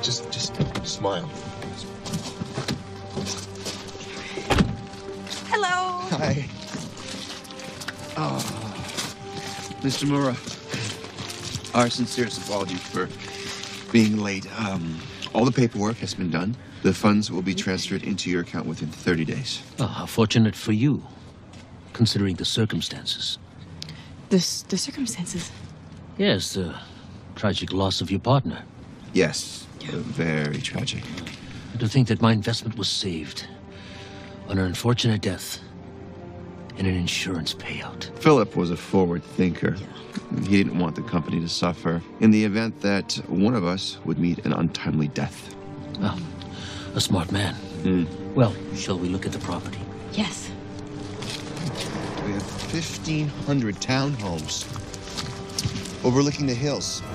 Just smile. Hello. Hi. Oh, Mr. Mura, our sincerest apologies for being late. All the paperwork has been done. The funds will be transferred into your account within 30 days. Oh, how fortunate for you, considering the circumstances. The circumstances? Yes, the tragic loss of your partner. Yes, very tragic. To think that my investment was saved on her unfortunate death and an insurance payout. Philip was a forward thinker. He didn't want the company to suffer in the event that one of us would meet an untimely death. Oh, a smart man. Well, shall we look at the property? Yes. We have 1,500 townhomes overlooking the hills.